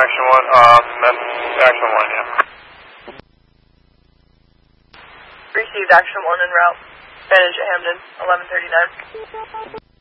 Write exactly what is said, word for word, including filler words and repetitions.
Action one, uh, that's Action one, yeah. Received Action one en route. Vantage at Hamden, eleven thirty-nine.